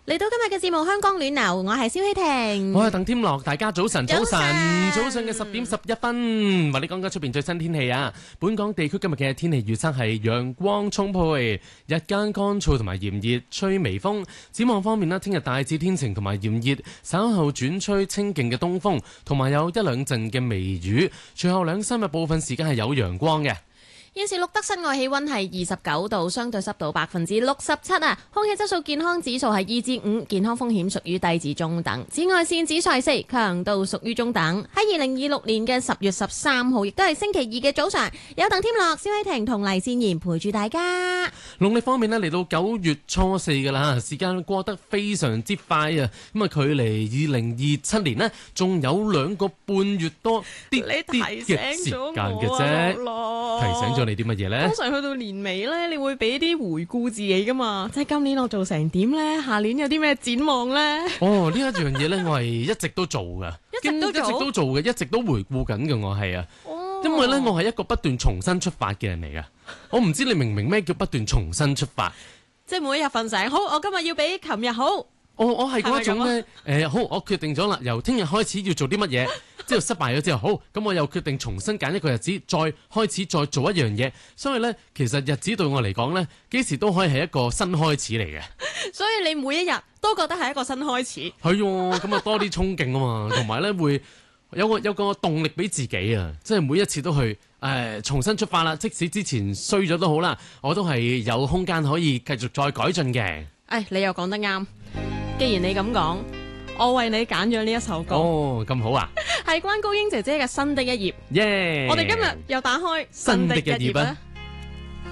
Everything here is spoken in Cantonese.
嚟到今日嘅節目《香港暖流》，我係蕭希婷， 我係鄧添樂，大家早晨，早晨嘅10:11，話你講緊出邊最新天氣啊！本港地區今日嘅天氣預測係陽光充沛，日間乾燥同埋炎熱，吹微風。展望方面呢，聽日大致天晴同埋炎熱，稍後轉吹清勁嘅東風，同埋有一兩陣嘅微雨。隨後2-3日部分時間係有陽光嘅。 現時錄得室外氣溫係29度，相對濕度67%啊，空氣質素健康指數係2至5，健康風險屬於低至中等。紫外線指數係4，強度屬於中等。喺2026年嘅10月13號，亦都係星期2嘅早上，有鄧添樂、蕭希婷同黎善賢陪住大家。 農曆方面呢，嚟到9月初4㗎啦，時間過得非常之快啊！咁啊，距離2027年呢，仲有2個半月多啲嘅時間嘅啫。提醒咗你啲乜嘢呢？ 通常去到年尾呢，你會俾啲回顧自己噶嘛？即係今年我做成點呢？下年有啲咩展望呢？ 哦，呢一樣嘢呢，我係一直都做㗎， 一直都做嘅，一直都回顧緊嘅。我係啊， 哦， 因為呢，我係一個不斷重新出發嘅人嚟㗎。我唔知你明唔明咩叫不斷重新出發？ 即係每一日瞓醒，好，我今日要比琴日好。 我係嗰一種呢，好，我決定咗啦，由聽日開始要做啲乜嘢，之後失敗咗之後，好，咁我又決定重新揀一個日子，再開始再做一樣嘢。所以呢，其實日子對我嚟講呢，幾時都可以係一個新開始嚟嘅。 所以你每一日都覺得係一個新開始。 係喎，咁啊多啲衝勁啊嘛，同埋呢會有個動力俾自己啊，即係每一次都去重新出發啦。即使之前衰咗都好啦，我都係有空間可以繼續再改進嘅。 你又講得啱。既然你咁講，我為你揀咗呢一首歌。 哦，咁好啊！ 係關高英姐姐嘅《新的一頁》。 耶！ 我哋今日又打開新的一頁啦。